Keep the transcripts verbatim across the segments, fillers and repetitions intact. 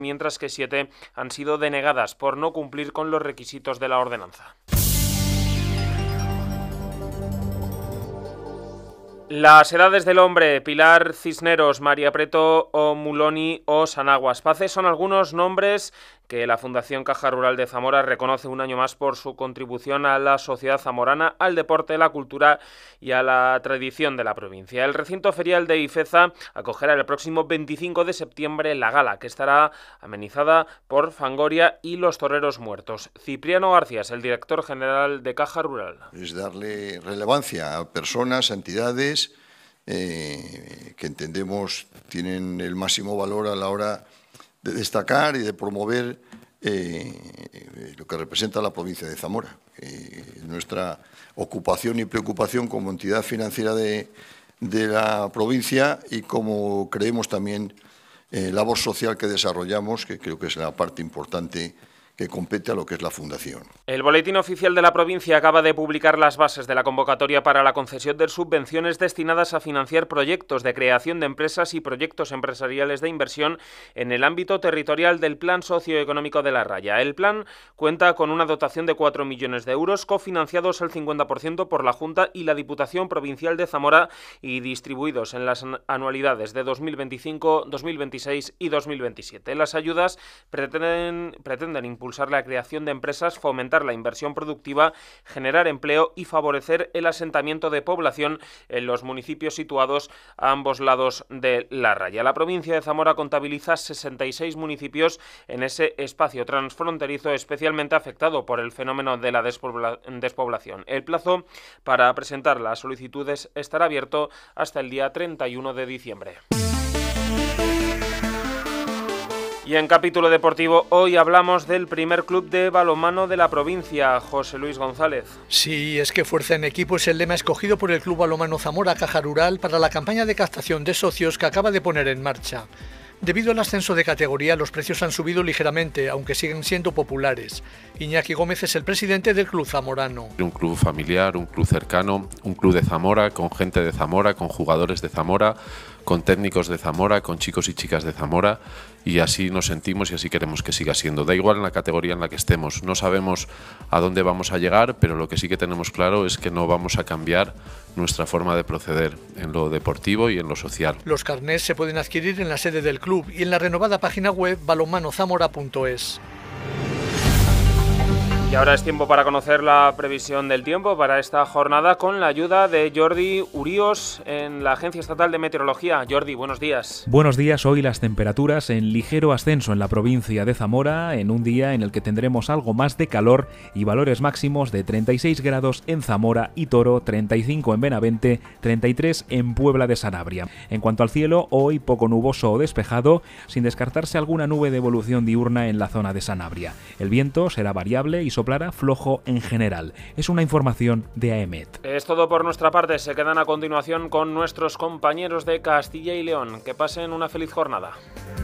mientras que siete han sido denegadas por no cumplir con los requisitos de la ordenanza. Las edades del hombre: Pilar Cisneros, María Preto o Muloni o Sanaguas Paces son algunos nombres que la Fundación Caja Rural de Zamora reconoce un año más por su contribución a la sociedad zamorana, al deporte, la cultura y a la tradición de la provincia. El recinto ferial de Ifeza acogerá el próximo veinticinco de septiembre la gala, que estará amenizada por Fangoria y los toreros muertos. Cipriano García es el director general de Caja Rural. Es darle relevancia a personas, a entidades eh, que entendemos tienen el máximo valor a la hora de destacar y de promover eh, lo que representa la provincia de Zamora. Eh, nuestra ocupación y preocupación como entidad financiera de, de la provincia y como creemos también eh, labor social que desarrollamos, que creo que es la parte importante que compete a lo que es la Fundación. El Boletín Oficial de la provincia acaba de publicar las bases de la convocatoria para la concesión de subvenciones destinadas a financiar proyectos de creación de empresas y proyectos empresariales de inversión en el ámbito territorial del Plan Socioeconómico de la Raya. El plan cuenta con una dotación de cuatro millones de euros, cofinanciados el cincuenta por ciento por la Junta y la Diputación Provincial de Zamora y distribuidos en las anualidades de dos mil veinticinco, dos mil veintiséis y dos mil veintisiete. Las ayudas pretenden, pretenden impulsar la creación de empresas, fomentar la inversión productiva, generar empleo y favorecer el asentamiento de población en los municipios situados a ambos lados de la raya. La provincia de Zamora contabiliza sesenta y seis municipios en ese espacio transfronterizo especialmente afectado por el fenómeno de la despobla- despoblación. El plazo para presentar las solicitudes estará abierto hasta el día treinta y uno de diciembre. Y en capítulo deportivo, hoy hablamos del primer club de balonmano de la provincia, José Luis González. Sí, es que fuerza en equipo es el lema escogido por el Club Balonmano Zamora Caja Rural para la campaña de captación de socios que acaba de poner en marcha. Debido al ascenso de categoría, los precios han subido ligeramente, aunque siguen siendo populares. Iñaki Gómez es el presidente del Club Zamorano. Un club familiar, un club cercano, un club de Zamora, con gente de Zamora, con jugadores de Zamora, con técnicos de Zamora, con chicos y chicas de Zamora, y así nos sentimos y así queremos que siga siendo. Da igual en la categoría en la que estemos, no sabemos a dónde vamos a llegar, pero lo que sí que tenemos claro es que no vamos a cambiar nuestra forma de proceder en lo deportivo y en lo social. Los carnés se pueden adquirir en la sede del club y en la renovada página web balonmanozamora punto es. Y ahora es tiempo para conocer la previsión del tiempo para esta jornada con la ayuda de Jordi Uríos en la Agencia Estatal de Meteorología. Jordi, buenos días. Buenos días. Hoy las temperaturas en ligero ascenso en la provincia de Zamora, en un día en el que tendremos algo más de calor y valores máximos de treinta y seis grados en Zamora y Toro, treinta y cinco en Benavente, treinta y tres en Puebla de Sanabria. En cuanto al cielo, hoy poco nuboso o despejado, sin descartarse alguna nube de evolución diurna en la zona de Sanabria. El viento será variable y soplará flojo en general. Es una información de AEMET. Es todo por nuestra parte. Se quedan a continuación con nuestros compañeros de Castilla y León. Que pasen una feliz jornada.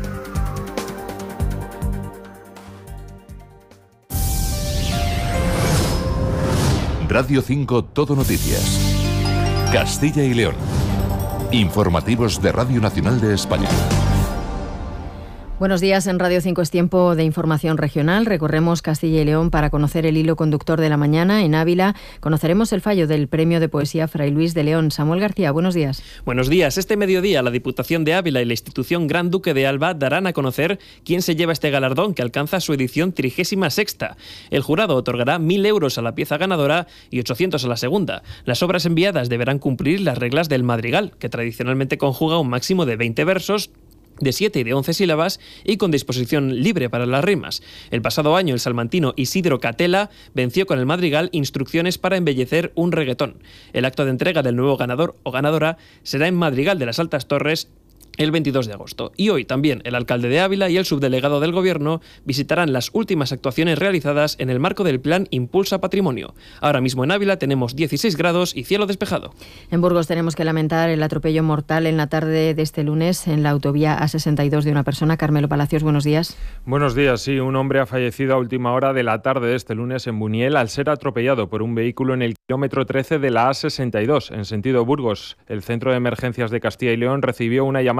Radio cinco Todo Noticias. Castilla y León. Informativos de Radio Nacional de España. Buenos días, en Radio cinco es tiempo de información regional. Recorremos Castilla y León para conocer el hilo conductor de la mañana. En Ávila conoceremos el fallo del Premio de Poesía Fray Luis de León. Samuel García, buenos días. Buenos días. Este mediodía la Diputación de Ávila y la institución Gran Duque de Alba darán a conocer quién se lleva este galardón, que alcanza su edición trigésima sexta. El jurado otorgará mil euros a la pieza ganadora y ochocientos a la segunda. Las obras enviadas deberán cumplir las reglas del madrigal, que tradicionalmente conjuga un máximo de veinte versos, de siete y de once sílabas y con disposición libre para las rimas. El pasado año el salmantino Isidro Catela venció con el madrigal Instrucciones para embellecer un reggaetón. El acto de entrega del nuevo ganador o ganadora será en Madrigal de las Altas Torres el veintidós de agosto. Y hoy también el alcalde de Ávila y el subdelegado del Gobierno visitarán las últimas actuaciones realizadas en el marco del Plan Impulsa Patrimonio. Ahora mismo en Ávila tenemos dieciséis grados y cielo despejado. En Burgos tenemos que lamentar el atropello mortal en la tarde de este lunes en la autovía A sesenta y dos de una persona. Carmelo Palacios, buenos días. Buenos días, sí. Un hombre ha fallecido a última hora de la tarde de este lunes en Buniel al ser atropellado por un vehículo en el kilómetro trece de la A sesenta y dos, en sentido Burgos. El Centro de Emergencias de Castilla y León recibió una llamada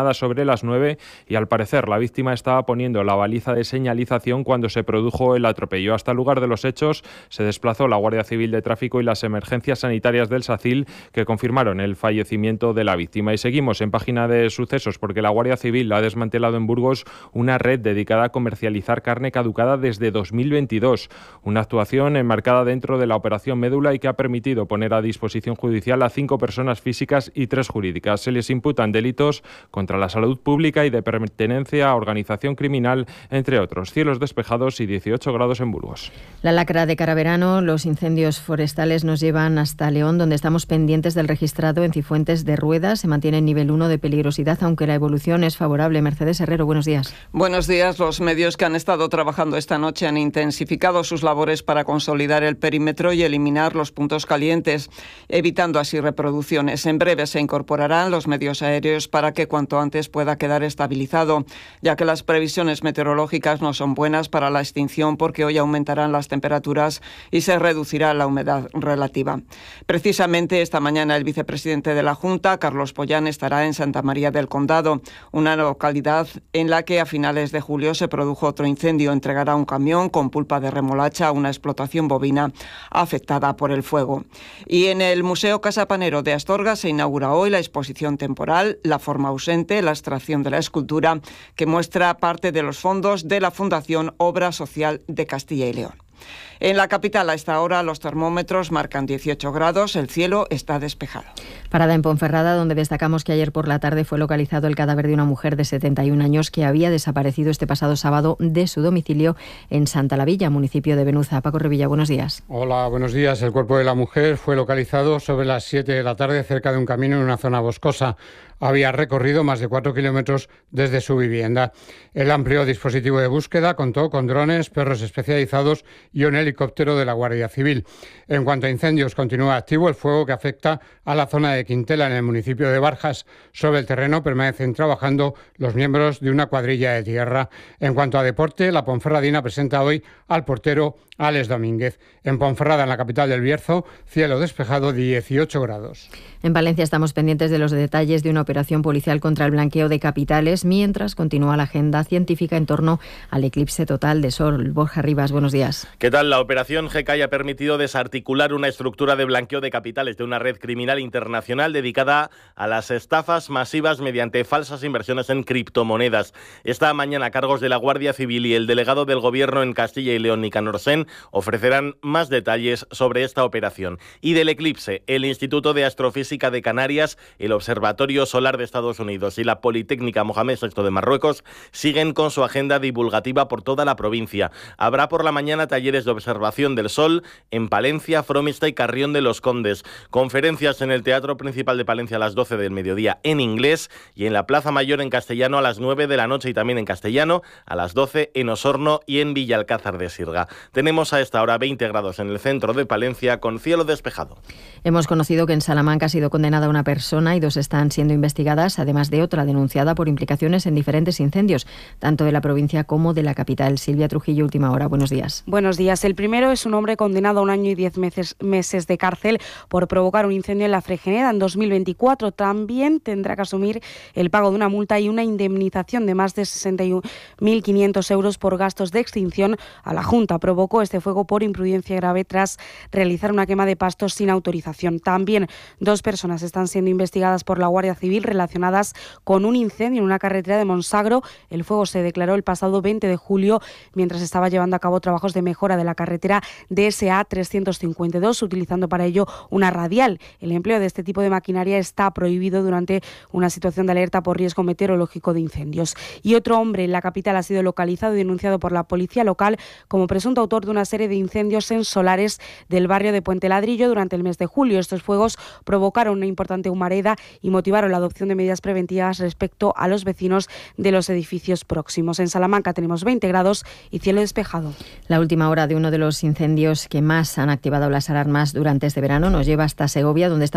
nada sobre las nueve y al parecer la víctima estaba poniendo la baliza de señalización cuando se produjo el atropello. Hasta el lugar de los hechos se desplazó la Guardia Civil de Tráfico y las emergencias sanitarias del SACIL, que confirmaron el fallecimiento de la víctima. Y seguimos en página de sucesos porque la Guardia Civil ha desmantelado en Burgos una red dedicada a comercializar carne caducada desde dos mil veintidós. Una actuación enmarcada dentro de la Operación Médula y que ha permitido poner a disposición judicial a cinco personas físicas y tres jurídicas. Se les imputan delitos contra la salud pública y de pertenencia a organización criminal, entre otros. Cielos despejados y dieciocho grados en Burgos. La lacra de cara a verano, los incendios forestales nos llevan hasta León, donde estamos pendientes del registrado en Cifuentes de Rueda. Se mantiene en nivel uno de peligrosidad, aunque la evolución es favorable. Mercedes Herrero, buenos días. Buenos días. Los medios que han estado trabajando esta noche han intensificado sus labores para consolidar el perímetro y eliminar los puntos calientes, evitando así reproducciones. En breve se incorporarán los medios aéreos para que cuanto antes pueda quedar estabilizado, ya que las previsiones meteorológicas no son buenas para la extinción porque hoy aumentarán las temperaturas y se reducirá la humedad relativa. Precisamente esta mañana el vicepresidente de la Junta, Carlos Pollán, estará en Santa María del Condado, una localidad en la que a finales de julio se produjo otro incendio. Entregará un camión con pulpa de remolacha a una explotación bovina afectada por el fuego. Y en el Museo Casa Panero de Astorga se inaugura hoy la exposición temporal La forma ausente, la extracción de la escultura, que muestra parte de los fondos de la Fundación Obra Social de Castilla y León. En la capital a esta hora los termómetros marcan dieciocho grados, el cielo está despejado. Parada en Ponferrada, donde destacamos que ayer por la tarde fue localizado el cadáver de una mujer de setenta y un años que había desaparecido este pasado sábado de su domicilio en Santa Lavilla, municipio de Benuza. Paco Revilla, buenos días. Hola, buenos días. El cuerpo de la mujer fue localizado sobre las siete de la tarde cerca de un camino en una zona boscosa. Había recorrido más de cuatro kilómetros desde su vivienda. El amplio dispositivo de búsqueda contó con drones, perros especializados y un helicóptero de la Guardia Civil. En cuanto a incendios, continúa activo el fuego que afecta a la zona de Quintela, en el municipio de Barjas. Sobre el terreno permanecen trabajando los miembros de una cuadrilla de tierra. En cuanto a deporte, la Ponferradina presenta hoy al portero Alex Domínguez. En Ponferrada, en la capital del Bierzo, cielo despejado, dieciocho grados. En Valencia estamos pendientes de los detalles de una operación policial contra el blanqueo de capitales, mientras continúa la agenda científica en torno al eclipse total de sol. Borja Rivas, buenos días. ¿Qué tal? La operación G K I ha permitido desarticular una estructura de blanqueo de capitales de una red criminal internacional dedicada a las estafas masivas mediante falsas inversiones en criptomonedas. Esta mañana, cargos de la Guardia Civil y el delegado del Gobierno en Castilla y León, Nicanor Sen, ofrecerán más detalles sobre esta operación. Y del eclipse, el Instituto de Astrofísica de Canarias, el Observatorio Solar de Estados Unidos y la Politécnica Mohamed sexto de Marruecos siguen con su agenda divulgativa por toda la provincia. Habrá por la mañana talleres de observación del sol en Palencia, Fromista y Carrión de los Condes, conferencias en el Teatro Principal de Palencia a las doce del mediodía en inglés y en la Plaza Mayor en castellano a las nueve de la noche y también en castellano a las doce en Osorno y en Villalcázar de Sirga. Tenemos a esta hora veinte grados en el centro de Palencia con cielo despejado. Hemos conocido que en Salamanca ha sido condenada una persona y dos están siendo investigadas, además de otra denunciada por implicaciones en diferentes incendios, tanto de la provincia como de la capital. Silvia Trujillo, Última Hora. Buenos días. Buenos días. El primero es un hombre condenado a un año y diez meses, meses de cárcel por provocar un incendio en la Fregeneda en dos mil veinticuatro. También tendrá que asumir el pago de una multa y una indemnización de más de sesenta y un mil quinientos euros por gastos de extinción a la Junta. Provocó este fuego por imprudencia grave tras realizar una quema de pastos sin autorización. También dos personas están siendo investigadas por la Guardia Civil relacionadas con un incendio en una carretera de Monsagro. El fuego se declaró el pasado veinte de julio mientras estaba llevando a cabo trabajos de mejora de la carretera D S A trescientos cincuenta y dos, utilizando para ello una radial. El empleo de este tipo de maquinaria está prohibido durante una situación de alerta por riesgo meteorológico de incendios. Y otro hombre en la capital ha sido localizado y denunciado por la policía local como presunto autor de una serie de incendios en solares del barrio de Puente Ladrillo durante el mes de julio. Estos fuegos provocaron una importante humareda y motivaron la adopción de medidas preventivas respecto a los vecinos de los edificios próximos. En Salamanca tenemos veinte grados y cielo despejado. La última hora de uno de los incendios que más han activado las alarmas durante este verano nos lleva hasta Segovia, donde estamos pendientes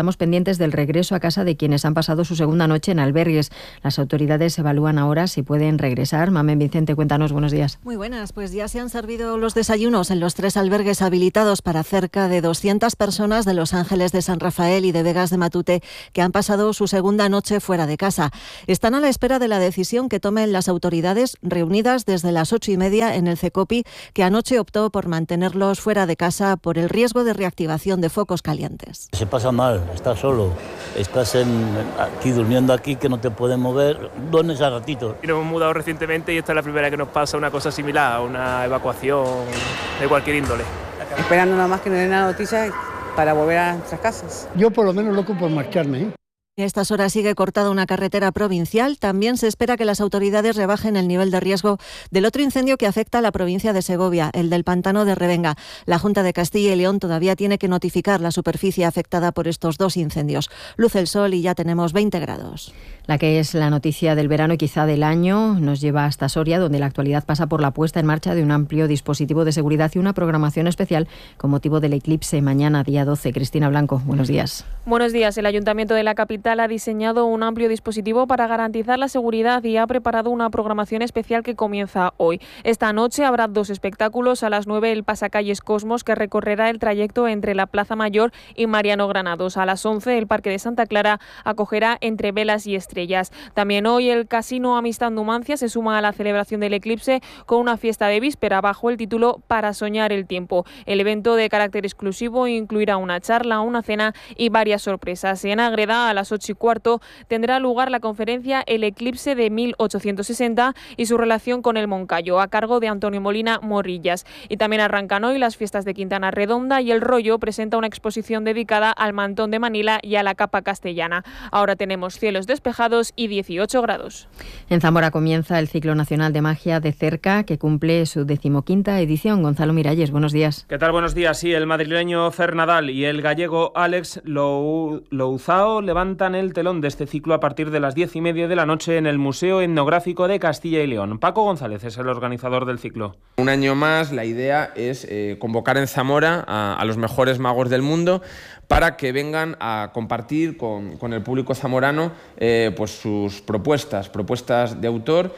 pendientes del regreso a casa de quienes han pasado su segunda noche en albergues. Las autoridades evalúan ahora si pueden regresar. Mamen Vicente, cuéntanos, buenos días. Muy buenas, pues ya se han servido los desayunos en los tres albergues habilitados para cerca de doscientas personas de Los Ángeles de San Rafael y de Vegas de Matute que han pasado su segunda noche fuera de casa. Están a la espera de la decisión que tomen las autoridades reunidas desde las ocho y media en el CECOPI, que anoche optó por mantenerlos fuera de casa por el riesgo de reactivación de focos calientes. Se pasa mal, estás solo, estás en, aquí durmiendo aquí que no te puedes mover, duermes a ratito. Nos hemos mudado recientemente y esta es la primera que nos pasa una cosa similar, una evacuación de cualquier índole. Esperando nada más que nos den la noticia para volver a nuestras casas. Yo por lo menos loco por marcharme, ¿eh? A estas horas sigue cortada una carretera provincial. También se espera que las autoridades rebajen el nivel de riesgo del otro incendio que afecta a la provincia de Segovia, el del pantano de Revenga. La Junta de Castilla y León todavía tiene que notificar la superficie afectada por estos dos incendios. Luce el sol y ya tenemos veinte grados. La que es la noticia del verano y quizá del año nos lleva hasta Soria, donde la actualidad pasa por la puesta en marcha de un amplio dispositivo de seguridad y una programación especial con motivo del eclipse mañana, día doce. Cristina Blanco, buenos días. Buenos días. El Ayuntamiento de la capital ha diseñado un amplio dispositivo para garantizar la seguridad y ha preparado una programación especial que comienza hoy. Esta noche habrá dos espectáculos. A las nueve el Pasacalles Cosmos, que recorrerá el trayecto entre la Plaza Mayor y Mariano Granados. A las once el Parque de Santa Clara acogerá Entre Velas y Estrellas. También hoy el Casino Amistad Numancia se suma a la celebración del eclipse con una fiesta de víspera bajo el título Para soñar el tiempo. El evento, de carácter exclusivo, incluirá una charla, una cena y varias sorpresas. En Ágreda, a las ocho y cuarto, tendrá lugar la conferencia El eclipse de mil ochocientos sesenta y su relación con el Moncayo, a cargo de Antonio Molina Morrillas. Y también arrancan hoy las fiestas de Quintana Redonda y El Rollo presenta una exposición dedicada al mantón de Manila y a la capa castellana. Ahora tenemos cielos despejados y dieciocho grados. En Zamora comienza el Ciclo Nacional de Magia de Cerca, que cumple su decimoquinta edición. Gonzalo Miralles, buenos días. ¿Qué tal? Buenos días. Sí, el madrileño Fer Nadal y el gallego Alex Lou, Louzao levantan el telón de este ciclo a partir de las diez y media de la noche en el Museo Etnográfico de Castilla y León. Paco González es el organizador del ciclo. Un año más, la idea es eh, convocar en Zamora a, a los mejores magos del mundo para que vengan a compartir con, con el público zamorano eh, pues sus propuestas, propuestas de autor.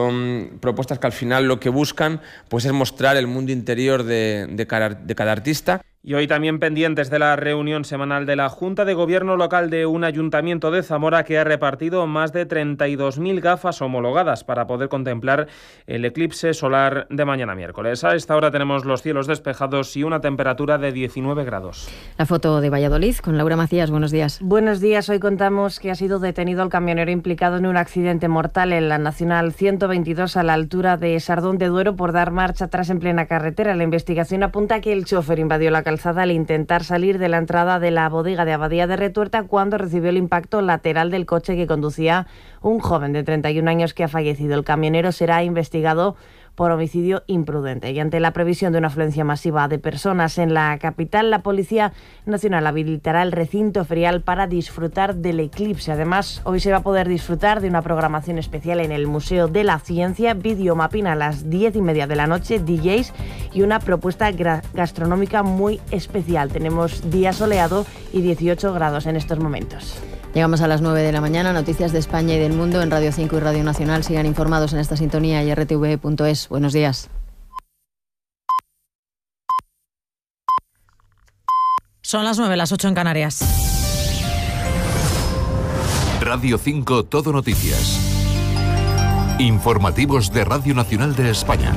Son propuestas que al final lo que buscan pues es mostrar el mundo interior de, de, cada, de cada artista. Y hoy también pendientes de la reunión semanal de la Junta de Gobierno Local de un ayuntamiento de Zamora que ha repartido más de treinta y dos mil gafas homologadas para poder contemplar el eclipse solar de mañana miércoles. A esta hora tenemos los cielos despejados y una temperatura de diecinueve grados. La foto de Valladolid con Laura Macías. Buenos días. Buenos días. Hoy contamos que ha sido detenido el camionero implicado en un accidente mortal en la Nacional ciento veintidós a la altura de Sardón de Duero por dar marcha atrás en plena carretera. La investigación apunta que el chofer invadió la calzada al intentar salir de la entrada de la bodega de Abadía de Retuerta cuando recibió el impacto lateral del coche que conducía un joven de treinta y un años que ha fallecido. El camionero será investigado por homicidio imprudente. Y ante la previsión de una afluencia masiva de personas en la capital, la Policía Nacional habilitará el recinto ferial para disfrutar del eclipse. Además, hoy se va a poder disfrutar de una programación especial en el Museo de la Ciencia, videomapping a las diez y media de la noche, D Js y una propuesta gastronómica muy especial. Tenemos día soleado y dieciocho grados en estos momentos. Llegamos a las nueve de la mañana, noticias de España y del mundo en Radio cinco y Radio Nacional. Sigan informados en esta sintonía y R T V punto es. Buenos días. Son las nueve, las ocho en Canarias. Radio cinco Todo Noticias. Informativos de Radio Nacional de España.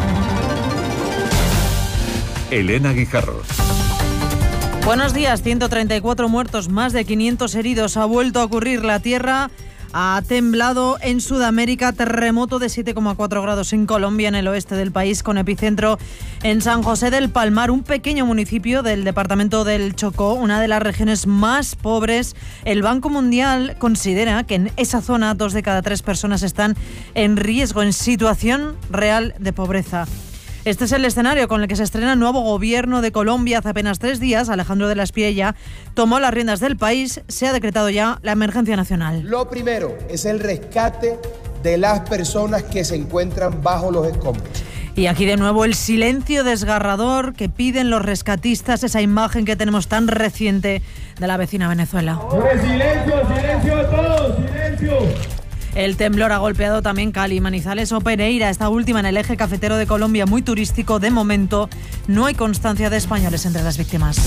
Elena Guijarro. Buenos días. ciento treinta y cuatro muertos, más de quinientos heridos. Ha vuelto a ocurrir. La Tierra ha temblado en Sudamérica. Terremoto de siete coma cuatro grados en Colombia, en el oeste del país, con epicentro en San José del Palmar, un pequeño municipio del departamento del Chocó, una de las regiones más pobres. El Banco Mundial considera que en esa zona dos de cada tres personas están en riesgo, en situación real de pobreza. Este es el escenario con el que se estrena el nuevo gobierno de Colombia. Hace apenas tres días, Alejandro de la Espriella tomó las riendas del país. Se ha decretado ya la emergencia nacional. Lo primero es el rescate de las personas que se encuentran bajo los escombros. Y aquí de nuevo el silencio desgarrador que piden los rescatistas, esa imagen que tenemos tan reciente de la vecina Venezuela. ¡Silencio, silencio todos, silencio! El temblor ha golpeado también Cali, Manizales o Pereira, esta última en el eje cafetero de Colombia, muy turístico. De momento no hay constancia de españoles entre las víctimas.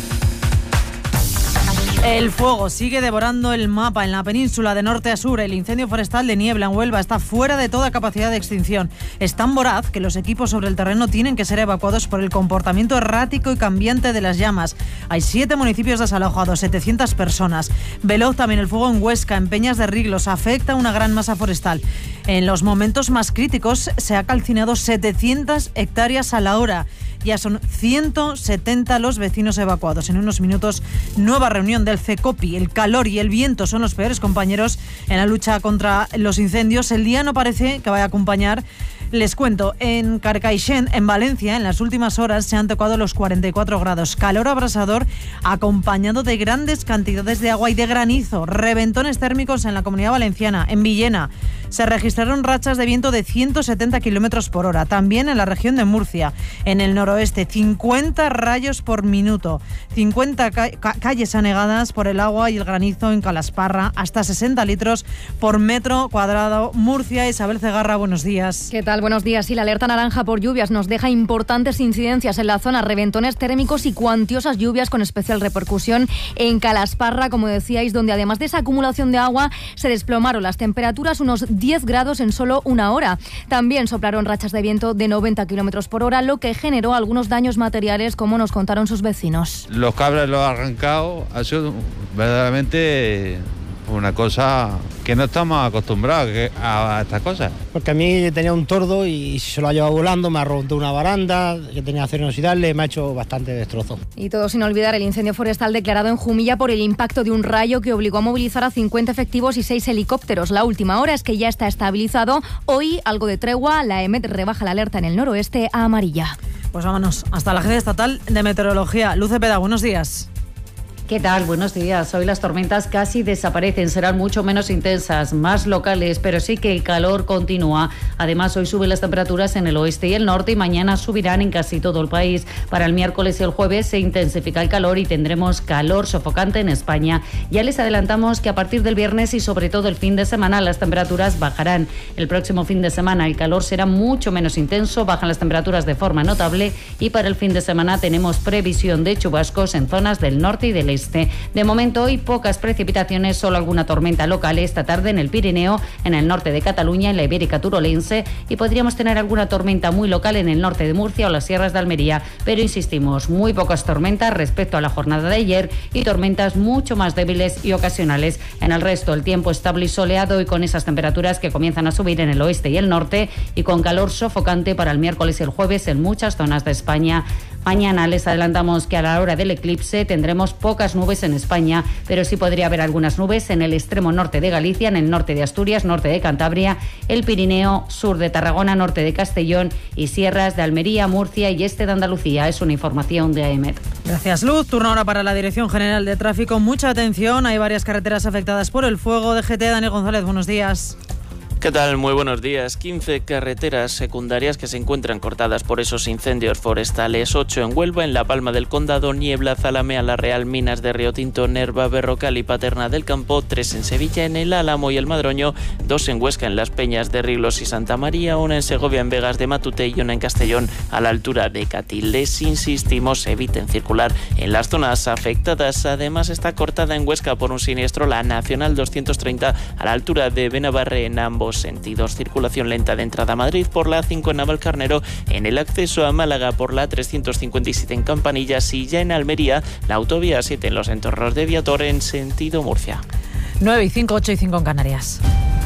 El fuego sigue devorando el mapa en la península de norte a sur. El incendio forestal de Niebla en Huelva está fuera de toda capacidad de extinción. Es tan voraz que los equipos sobre el terreno tienen que ser evacuados por el comportamiento errático y cambiante de las llamas. Hay siete municipios desalojados, setecientas personas. Veloz también el fuego en Huesca, en Peñas de Riglos. Afecta a una gran masa forestal. En los momentos más críticos se ha calcinado setecientas hectáreas a la hora. Ya son ciento setenta los vecinos evacuados. En unos minutos, nueva reunión del CECOPI. El calor y el viento son los peores compañeros en la lucha contra los incendios. El día no parece que vaya a acompañar. Les cuento, en Carcaixent, en Valencia, en las últimas horas se han tocado los cuarenta y cuatro grados. Calor abrasador acompañado de grandes cantidades de agua y de granizo. Reventones térmicos en la Comunidad Valenciana. En Villena se registraron rachas de viento de ciento setenta kilómetros por hora. También en la región de Murcia. En el noroeste, cincuenta rayos por minuto. cincuenta ca- ca- calles anegadas por el agua y el granizo en Calasparra. Hasta sesenta litros por metro cuadrado. Murcia, Isabel Cegarra, buenos días. ¿Qué tal? Buenos días. Sí, la alerta naranja por lluvias nos deja importantes incidencias en la zona, reventones térmicos y cuantiosas lluvias con especial repercusión en Calasparra, como decíais, donde además de esa acumulación de agua se desplomaron las temperaturas unos diez grados en solo una hora. También soplaron rachas de viento de noventa kilómetros por hora, lo que generó algunos daños materiales, como nos contaron sus vecinos. Los cables los han arrancado, ha sido verdaderamente una cosa que no estamos acostumbrados a estas cosas. Porque a mí tenía un tordo y se lo ha llevado volando, me ha roto una baranda que tenía acero inoxidable, me ha hecho bastante destrozo. Y todo sin olvidar el incendio forestal declarado en Jumilla por el impacto de un rayo que obligó a movilizar a cincuenta efectivos y seis helicópteros. La última hora es que ya está estabilizado. Hoy, algo de tregua, la EMET rebaja la alerta en el noroeste a amarilla. Pues vámonos hasta la Agencia Estatal de Meteorología. Luz Cepeda, buenos días. ¿Qué tal? Buenos días. Hoy las tormentas casi desaparecen, serán mucho menos intensas, más locales, pero sí que el calor continúa. Además, hoy suben las temperaturas en el oeste y el norte y mañana subirán en casi todo el país. Para el miércoles y el jueves se intensifica el calor y tendremos calor sofocante en España. Ya les adelantamos que a partir del viernes y sobre todo el fin de semana las temperaturas bajarán. El próximo fin de semana el calor será mucho menos intenso, bajan las temperaturas de forma notable y para el fin de semana tenemos previsión de chubascos en zonas del norte y del este. De momento hoy pocas precipitaciones, solo alguna tormenta local esta tarde en el Pirineo, en el norte de Cataluña, en la Ibérica Turolense y podríamos tener alguna tormenta muy local en el norte de Murcia o las sierras de Almería, pero insistimos, muy pocas tormentas respecto a la jornada de ayer y tormentas mucho más débiles y ocasionales. En el resto el tiempo estable y soleado y con esas temperaturas que comienzan a subir en el oeste y el norte y con calor sofocante para el miércoles y el jueves en muchas zonas de España. Mañana les adelantamos que a la hora del eclipse tendremos pocas nubes en España, pero sí podría haber algunas nubes en el extremo norte de Galicia, en el norte de Asturias, norte de Cantabria, el Pirineo, sur de Tarragona, norte de Castellón y sierras de Almería, Murcia y este de Andalucía. Es una información de A E M E T. Gracias, Luz. Turno ahora para la Dirección General de Tráfico. Mucha atención, hay varias carreteras afectadas por el fuego. D G T, Daniel González, buenos días. ¿Qué tal? Muy buenos días. quince carreteras secundarias que se encuentran cortadas por esos incendios forestales. ocho en Huelva, en La Palma del Condado, Niebla, Zalamea, La Real, Minas de Río Tinto, Nerva, Berrocal y Paterna del Campo. tres en Sevilla, en el Álamo y el Madroño. dos en Huesca, en Las Peñas de Riglos y Santa María. una en Segovia, en Vegas de Matute y una en Castellón, a la altura de Catí. Les insistimos, eviten circular en las zonas afectadas. Además está cortada en Huesca por un siniestro la Nacional doscientos treinta a la altura de Benabarre en ambos sentidos. Circulación lenta de entrada a Madrid por la A cinco en Navalcarnero, en el acceso a Málaga por la trescientos cincuenta y siete en Campanillas y ya en Almería la autovía siete en los entornos de Viator en sentido Murcia. nueve y cinco, ocho y cinco en Canarias.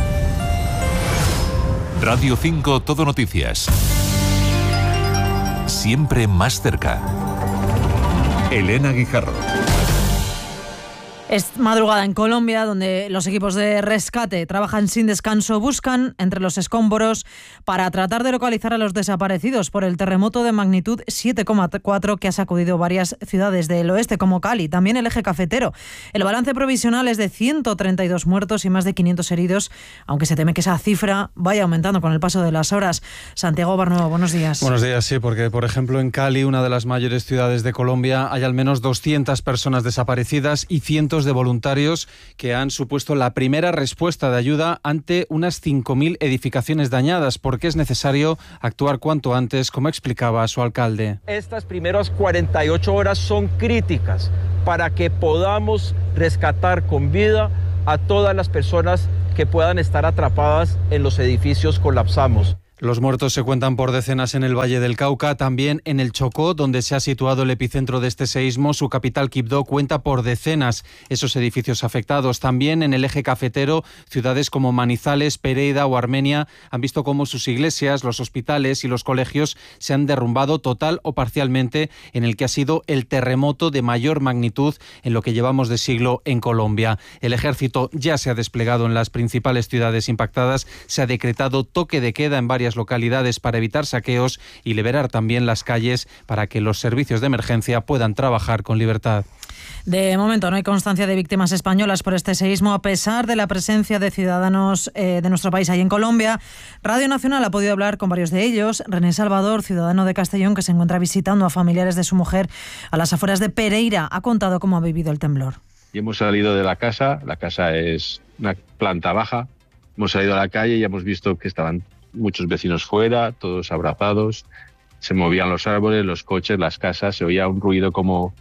Radio cinco Todo Noticias. Siempre más cerca. Elena Guijarro. Es madrugada en Colombia, donde los equipos de rescate trabajan sin descanso, buscan entre los escombros para tratar de localizar a los desaparecidos por el terremoto de magnitud siete coma cuatro que ha sacudido varias ciudades del oeste, como Cali, también el eje cafetero. El balance provisional es de ciento treinta y dos muertos y más de quinientos heridos, aunque se teme que esa cifra vaya aumentando con el paso de las horas. Santiago Barnuevo, buenos días. Buenos días, sí, porque por ejemplo en Cali, una de las mayores ciudades de Colombia, hay al menos doscientas personas desaparecidas y cientos de voluntarios que han supuesto la primera respuesta de ayuda ante unas cinco mil edificaciones dañadas, porque es necesario actuar cuanto antes, como explicaba su alcalde. Estas primeras cuarenta y ocho horas son críticas para que podamos rescatar con vida a todas las personas que puedan estar atrapadas en los edificios colapsados. Los muertos se cuentan por decenas en el Valle del Cauca, también en el Chocó, donde se ha situado el epicentro de este seísmo. Su capital, Quibdó, cuenta por decenas esos edificios afectados. También en el eje cafetero, ciudades como Manizales, Pereira o Armenia han visto cómo sus iglesias, los hospitales y los colegios se han derrumbado total o parcialmente en el que ha sido el terremoto de mayor magnitud en lo que llevamos de siglo en Colombia. El ejército ya se ha desplegado en las principales ciudades impactadas, se ha decretado toque de queda en varias localidades para evitar saqueos y liberar también las calles para que los servicios de emergencia puedan trabajar con libertad. De momento no hay constancia de víctimas españolas por este seísmo, a pesar de la presencia de ciudadanos eh, de nuestro país ahí en Colombia. Radio Nacional ha podido hablar con varios de ellos. René Salvador, ciudadano de Castellón, que se encuentra visitando a familiares de su mujer a las afueras de Pereira, ha contado cómo ha vivido el temblor. Y hemos salido de la casa, la casa es una planta baja, hemos salido a la calle y hemos visto que estaban muchos vecinos fuera, todos abrazados, se movían los árboles, los coches, las casas, se oía un ruido como,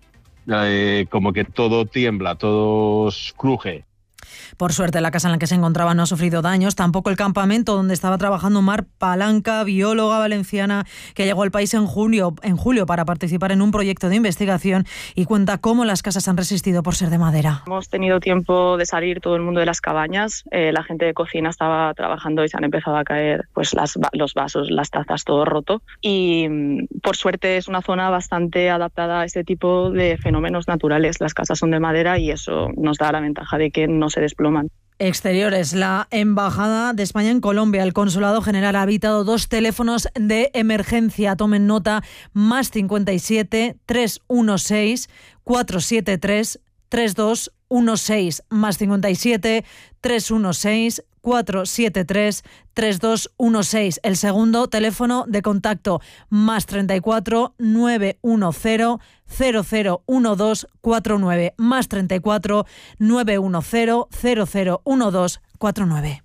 eh, como que todo tiembla, todo cruje. Por suerte, la casa en la que se encontraba no ha sufrido daños, tampoco el campamento donde estaba trabajando Mar Palanca, bióloga valenciana que llegó al país en junio, en julio para participar en un proyecto de investigación, y cuenta cómo las casas han resistido por ser de madera. Hemos tenido tiempo de salir todo el mundo de las cabañas, eh, la gente de cocina estaba trabajando y se han empezado a caer pues las, los vasos, las tazas, todo roto, y por suerte es una zona bastante adaptada a este tipo de fenómenos naturales. Las casas son de madera y eso nos da la ventaja de que no se desploman. Exteriores. La Embajada de España en Colombia, el Consulado General, ha habilitado dos teléfonos de emergencia. Tomen nota: más cincuenta y siete, trescientos dieciséis, cuatrocientos setenta y tres, treinta y dos dieciséis, más cincuenta y siete, trescientos dieciséis, cuatrocientos setenta y tres, treinta y dos dieciséis. El segundo teléfono de contacto: más treinta y cuatro, novecientos diez, cero cero uno dos cuatro nueve, más treinta y cuatro, novecientos diez, cero cero uno dos cuatro nueve.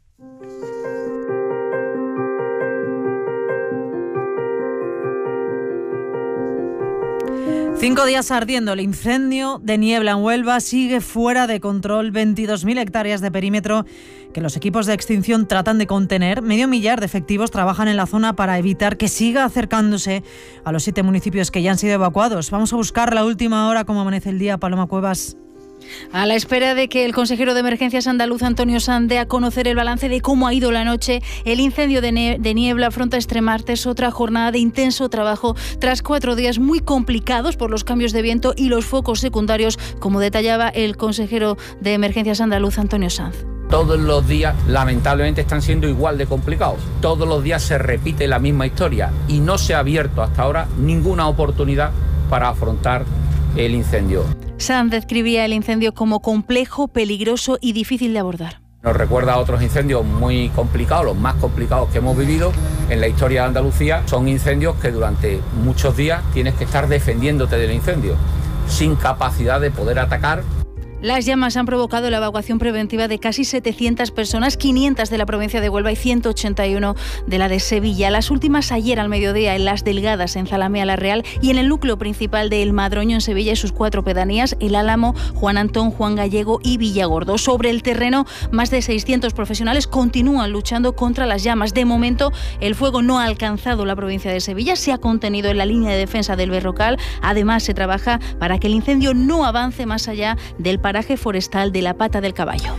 Cinco días ardiendo. El incendio de Niebla en Huelva sigue fuera de control. veintidós mil hectáreas de perímetro que los equipos de extinción tratan de contener. Medio millar de efectivos trabajan en la zona para evitar que siga acercándose a los siete municipios que ya han sido evacuados. Vamos a buscar la última hora, cómo amanece el día. Paloma Cuevas. A la espera de que el consejero de Emergencias andaluz, Antonio Sanz, dé a conocer el balance de cómo ha ido la noche, el incendio de, ne- de Niebla afronta este martes otra jornada de intenso trabajo tras cuatro días muy complicados por los cambios de viento y los focos secundarios, como detallaba el consejero de Emergencias andaluz, Antonio Sanz. Todos los días, lamentablemente, están siendo igual de complicados. Todos los días se repite la misma historia y no se ha abierto hasta ahora ninguna oportunidad para afrontar el incendio. Sanz describía el incendio como complejo, peligroso y difícil de abordar. Nos recuerda a otros incendios muy complicados, los más complicados que hemos vivido en la historia de Andalucía. Son incendios que durante muchos días tienes que estar defendiéndote del incendio, sin capacidad de poder atacar. Las llamas han provocado la evacuación preventiva de casi setecientas personas, quinientas de la provincia de Huelva y ciento ochenta y uno de la de Sevilla. Las últimas ayer al mediodía en Las Delgadas, en Zalamea la Real, y en el núcleo principal de El Madroño, en Sevilla, y sus cuatro pedanías, El Álamo, Juan Antón, Juan Gallego y Villagordo. Sobre el terreno, más de seiscientos profesionales continúan luchando contra las llamas. De momento, el fuego no ha alcanzado la provincia de Sevilla, se ha contenido en la línea de defensa del Berrocal. Además, se trabaja para que el incendio no avance más allá del paraje forestal de la Pata del Caballo.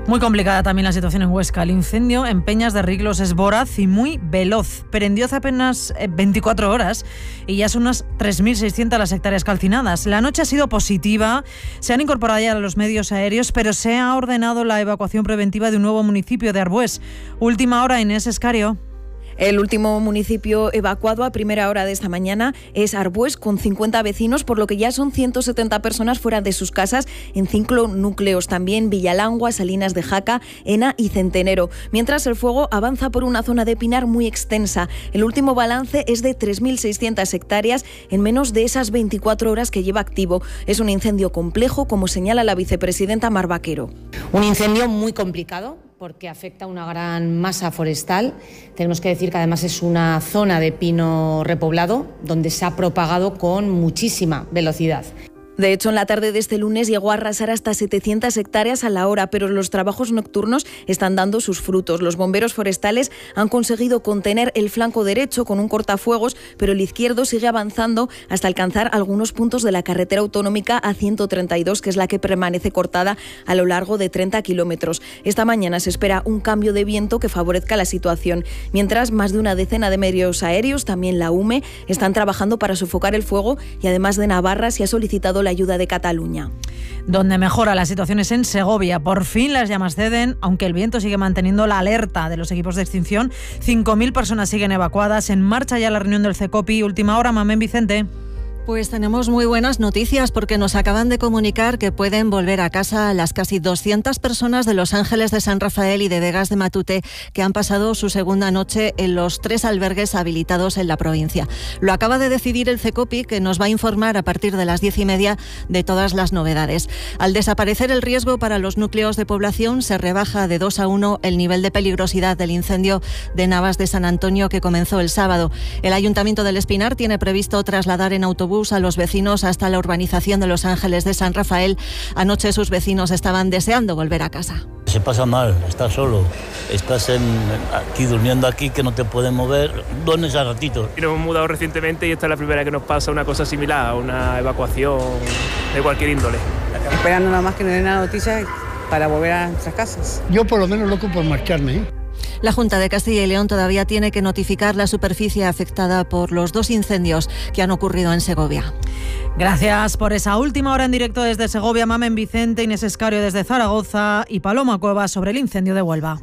Muy complicada también la situación en Huesca. El incendio en Peñas de Riglos es voraz y muy veloz. Prendió hace apenas veinticuatro horas y ya son unas tres mil seiscientas las hectáreas calcinadas. La noche ha sido positiva, se han incorporado ya los medios aéreos, pero se ha ordenado la evacuación preventiva de un nuevo municipio de Arbués. Última hora, Inés Escario. El último municipio evacuado a primera hora de esta mañana es Arbués, con cincuenta vecinos, por lo que ya son ciento setenta personas fuera de sus casas en cinco núcleos, también Villalangua, Salinas de Jaca, Ena y Centenero. Mientras el fuego avanza por una zona de pinar muy extensa. El último balance es de tres mil seiscientas hectáreas en menos de esas veinticuatro horas que lleva activo. Es un incendio complejo, como señala la vicepresidenta Mar Vaquero. Un incendio muy complicado, porque afecta a una gran masa forestal. Tenemos que decir que además es una zona de pino repoblado donde se ha propagado con muchísima velocidad. De hecho, en la tarde de este lunes llegó a arrasar hasta setecientas hectáreas a la hora, pero los trabajos nocturnos están dando sus frutos. Los bomberos forestales han conseguido contener el flanco derecho con un cortafuegos, pero el izquierdo sigue avanzando hasta alcanzar algunos puntos de la carretera autonómica A ciento treinta y dos, que es la que permanece cortada a lo largo de treinta kilómetros. Esta mañana se espera un cambio de viento que favorezca la situación, mientras más de una decena de medios aéreos, también la U M E, están trabajando para sofocar el fuego, y además de Navarra se ha solicitado la ayuda de Cataluña. Donde mejora la situación es en Segovia. Por fin las llamas ceden, aunque el viento sigue manteniendo la alerta de los equipos de extinción. cinco mil personas siguen evacuadas. En marcha ya la reunión del CECOPI. Última hora, Mamén Vicente. Pues tenemos muy buenas noticias, porque nos acaban de comunicar que pueden volver a casa las casi doscientas personas de Los Ángeles de San Rafael y de Vegas de Matute que han pasado su segunda noche en los tres albergues habilitados en la provincia. Lo acaba de decidir el CECOPI, que nos va a informar a partir de las diez y media de todas las novedades. Al desaparecer el riesgo para los núcleos de población, se rebaja de dos a uno el nivel de peligrosidad del incendio de Navas de San Antonio, que comenzó el sábado. El Ayuntamiento del Espinar tiene previsto trasladar en autobús a los vecinos hasta la urbanización de Los Ángeles de San Rafael. Anoche sus vecinos estaban deseando volver a casa. Se pasa mal, estás solo, estás en, aquí durmiendo aquí, que no te puedes mover, duermes a ratito. Nos hemos mudado recientemente y esta es la primera que nos pasa una cosa similar, una evacuación de cualquier índole. Esperando nada más que nos den la noticia para volver a nuestras casas. Yo por lo menos loco por marcharme, ¿eh? La Junta de Castilla y León todavía tiene que notificar la superficie afectada por los dos incendios que han ocurrido en Segovia. Gracias por esa última hora en directo desde Segovia, Mamén Vicente, Inés Escario desde Zaragoza y Paloma Cuevas sobre el incendio de Huelva.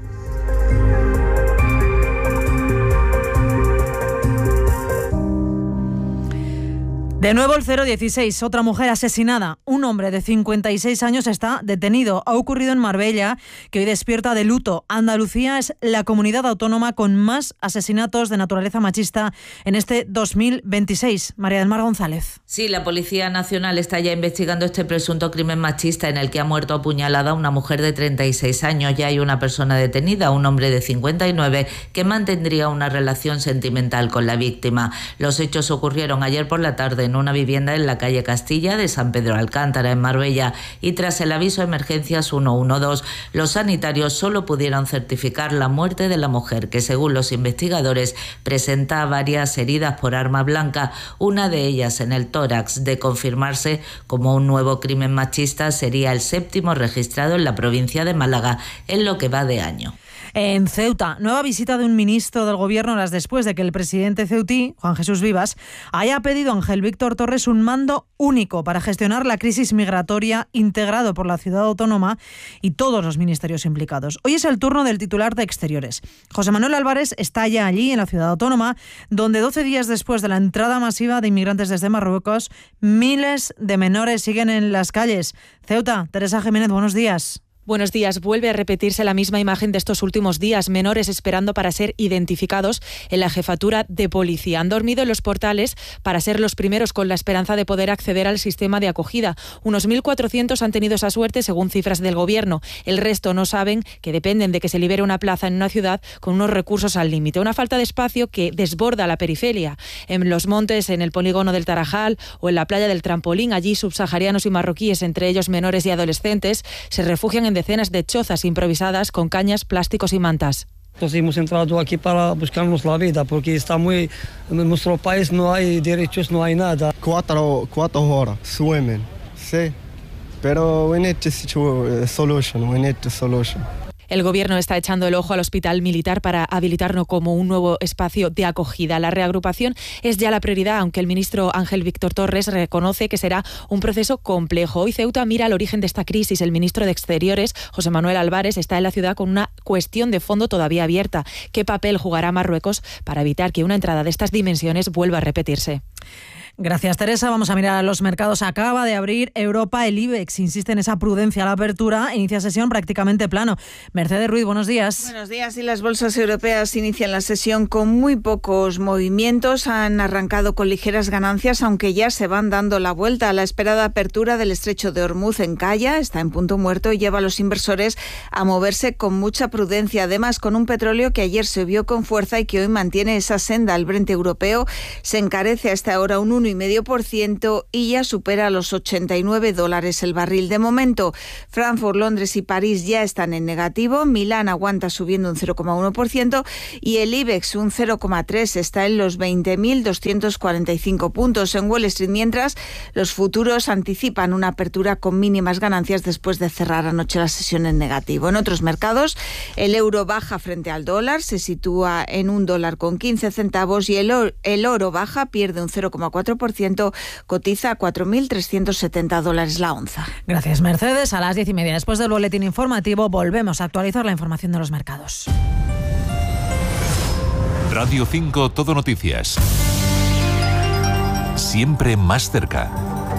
De nuevo el cero dieciséis, otra mujer asesinada. Un hombre de cincuenta y seis años está detenido. Ha ocurrido en Marbella, que hoy despierta de luto. Andalucía es la comunidad autónoma con más asesinatos de naturaleza machista en este dos mil veintiséis. María del Mar González. Sí, la Policía Nacional está ya investigando este presunto crimen machista en el que ha muerto apuñalada una mujer de treinta y seis años. Ya hay una persona detenida, un hombre de cincuenta y nueve, que mantendría una relación sentimental con la víctima. Los hechos ocurrieron ayer por la tarde en una vivienda en la calle Castilla de San Pedro Alcántara, en Marbella, y tras el aviso de emergencias ciento doce, los sanitarios solo pudieron certificar la muerte de la mujer, que según los investigadores presenta varias heridas por arma blanca, una de ellas en el tórax. De confirmarse como un nuevo crimen machista, sería el séptimo registrado en la provincia de Málaga en lo que va de año. En Ceuta, nueva visita de un ministro del Gobierno horas después de que el presidente ceutí, Juan Jesús Vivas, haya pedido a Ángel Víctor Torres un mando único para gestionar la crisis migratoria, integrado por la ciudad autónoma y todos los ministerios implicados. Hoy es el turno del titular de Exteriores. José Manuel Álvarez está ya allí, en la ciudad autónoma, donde doce días después de la entrada masiva de inmigrantes desde Marruecos, miles de menores siguen en las calles. Ceuta, Teresa Jiménez, buenos días. Buenos días. Vuelve a repetirse la misma imagen de estos últimos días. Menores esperando para ser identificados en la jefatura de policía. Han dormido en los portales para ser los primeros, con la esperanza de poder acceder al sistema de acogida. Unos mil cuatrocientos han tenido esa suerte, según cifras del Gobierno. El resto no saben que dependen de que se libere una plaza en una ciudad con unos recursos al límite. Una falta de espacio que desborda la periferia. En los montes, en el polígono del Tarajal o en la playa del Trampolín, allí subsaharianos y marroquíes, entre ellos menores y adolescentes, se refugian en decenas de chozas improvisadas con cañas, plásticos y mantas. Entonces hemos entrado aquí para buscarnos la vida, porque está muy, en nuestro país no hay derechos, no hay nada. Cuatro, cuatro horas, suemen, sí, pero we need to a solution, we need a solution. El Gobierno está echando el ojo al hospital militar para habilitarlo como un nuevo espacio de acogida. La reagrupación es ya la prioridad, aunque el ministro Ángel Víctor Torres reconoce que será un proceso complejo. Hoy Ceuta mira al origen de esta crisis. El ministro de Exteriores, José Manuel Álvarez, está en la ciudad con una cuestión de fondo todavía abierta. ¿Qué papel jugará Marruecos para evitar que una entrada de estas dimensiones vuelva a repetirse? Gracias, Teresa. Vamos a mirar a los mercados. Acaba de abrir Europa. El IBEX insiste en esa prudencia a la apertura. Inicia sesión prácticamente plano. Mercedes Ruiz, buenos días. Buenos días. Y las bolsas europeas inician la sesión con muy pocos movimientos. Han arrancado con ligeras ganancias, aunque ya se van dando la vuelta. La esperada apertura del estrecho de Hormuz en Calla está en punto muerto y lleva a los inversores a moverse con mucha prudencia. Además, con un petróleo que ayer se vio con fuerza y que hoy mantiene esa senda. El Brent europeo se encarece a esta hora un uno coma cinco por ciento y ya supera los ochenta y nueve dólares el barril. De momento, Frankfurt, Londres y París ya están en negativo. Milán aguanta subiendo un cero coma uno por ciento y el IBEX un cero coma tres por ciento, está en los veinte mil doscientos cuarenta y cinco puntos. En Wall Street, mientras, los futuros anticipan una apertura con mínimas ganancias después de cerrar anoche la sesión en negativo. En otros mercados, el euro baja frente al dólar, se sitúa en un dólar con quince centavos y el oro, el oro baja, pierde un cero coma cuatro por ciento, cotiza a cuatro mil trescientos setenta dólares la onza. Gracias, Mercedes. A las diez y media, después del boletín informativo, volvemos a actualizar la información de los mercados. Radio cinco Todo Noticias. Siempre más cerca.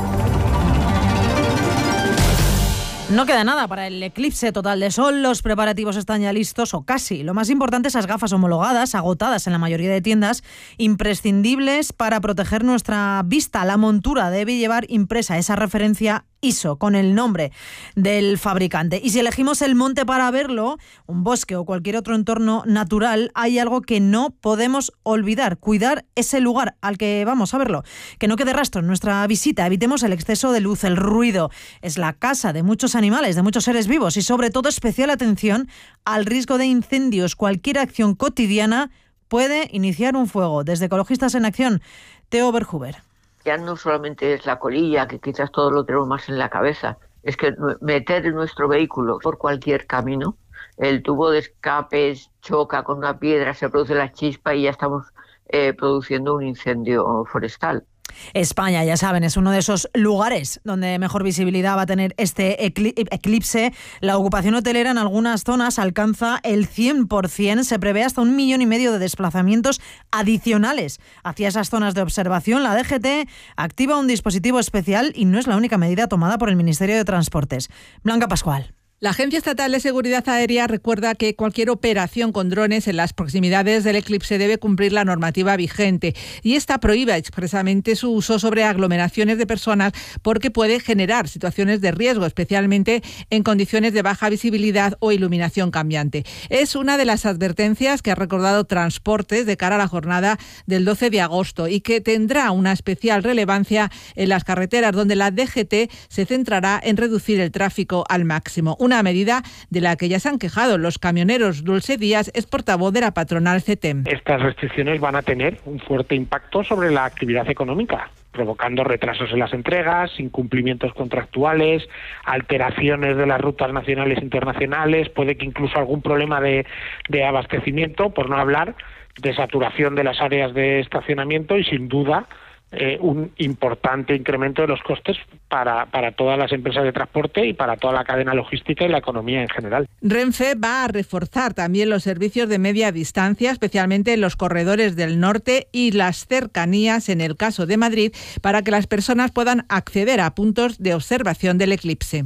No queda nada para el eclipse total de sol, los preparativos están ya listos o casi. Lo más importante, esas gafas homologadas, agotadas en la mayoría de tiendas, imprescindibles para proteger nuestra vista. La montura debe llevar impresa esa referencia I S O con el nombre del fabricante. Y si elegimos el monte para verlo, un bosque o cualquier otro entorno natural, hay algo que no podemos olvidar: cuidar ese lugar al que vamos a verlo. Que no quede rastro en nuestra visita. Evitemos el exceso de luz, el ruido. Es la casa de muchos animales, de muchos seres vivos y sobre todo especial atención al riesgo de incendios. Cualquier acción cotidiana puede iniciar un fuego. Desde Ecologistas en Acción, Teo Berhuber. Ya no solamente es la colilla, que quizás todo lo tenemos más en la cabeza, es que meter nuestro vehículo por cualquier camino, el tubo de escape choca con una piedra, se produce la chispa y ya estamos eh, produciendo un incendio forestal. España, ya saben, es uno de esos lugares donde mejor visibilidad va a tener este eclipse. La ocupación hotelera en algunas zonas alcanza el cien por ciento. Se prevé hasta un millón y medio de desplazamientos adicionales hacia esas zonas de observación. La D G T activa un dispositivo especial y no es la única medida tomada por el Ministerio de Transportes. Blanca Pascual. La Agencia Estatal de Seguridad Aérea recuerda que cualquier operación con drones en las proximidades del eclipse debe cumplir la normativa vigente y esta prohíbe expresamente su uso sobre aglomeraciones de personas porque puede generar situaciones de riesgo, especialmente en condiciones de baja visibilidad o iluminación cambiante. Es una de las advertencias que ha recordado Transportes de cara a la jornada del doce de agosto y que tendrá una especial relevancia en las carreteras, donde la D G T se centrará en reducir el tráfico al máximo. Una medida de la que ya se han quejado los camioneros. Dulce Díaz es portavoz de la patronal C E T E M. Estas restricciones van a tener un fuerte impacto sobre la actividad económica, provocando retrasos en las entregas, incumplimientos contractuales, alteraciones de las rutas nacionales e internacionales, puede que incluso algún problema de, de abastecimiento, por no hablar de saturación de las áreas de estacionamiento y, sin duda, Eh, un importante incremento de los costes para, para todas las empresas de transporte y para toda la cadena logística y la economía en general. Renfe va a reforzar también los servicios de media distancia, especialmente en los corredores del norte y las cercanías, en el caso de Madrid, para que las personas puedan acceder a puntos de observación del eclipse.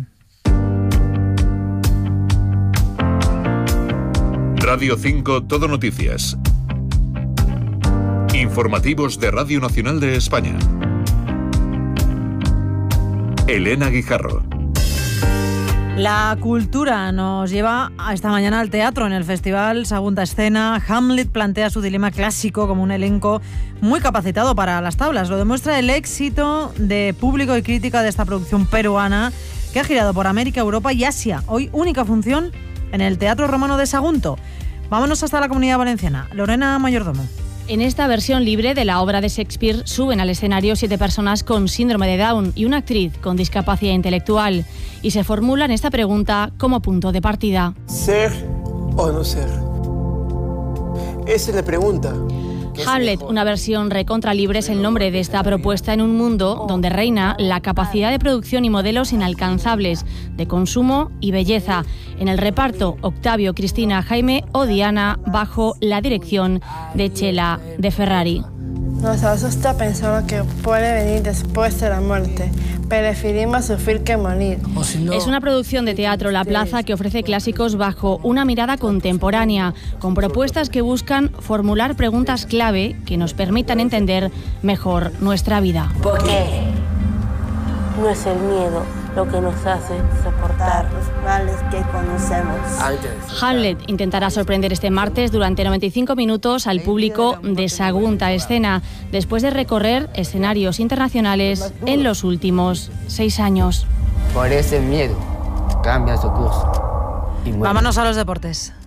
Radio cinco Todo Noticias. Informativos de Radio Nacional de España. Elena Guijarro. La cultura nos lleva a esta mañana al teatro. En el festival Segunda Escena, Hamlet plantea su dilema clásico como un elenco muy capacitado para las tablas. Lo demuestra el éxito de público y crítica de esta producción peruana que ha girado por América, Europa y Asia. Hoy única función en el Teatro Romano de Sagunto. Vámonos hasta la Comunidad Valenciana. Lorena Mayordomo. En esta versión libre de la obra de Shakespeare suben al escenario siete personas con síndrome de Down y una actriz con discapacidad intelectual. Y se formulan esta pregunta como punto de partida. ¿Ser o no ser? Esa es la pregunta. Hamlet, una versión recontra libre, es el nombre de esta propuesta en un mundo donde reina la capacidad de producción y modelos inalcanzables, de consumo y belleza. En el reparto, Octavio, Cristina, Jaime o Diana, bajo la dirección de Chela de Ferrari. Nos asusta pensar que puede venir después de la muerte. Preferimos sufrir que morir. Si no... Es una producción de Teatro La Plaza que ofrece clásicos bajo una mirada contemporánea, con propuestas que buscan formular preguntas clave que nos permitan entender mejor nuestra vida. ¿Por qué? No es el miedo lo que nos hace soportar los males que conocemos. Hamlet intentará sorprender este martes durante noventa y cinco minutos al público de Sagunta Escena, después de recorrer escenarios internacionales en los últimos seis años. Por ese miedo, cambia su curso. Vámonos a los deportes.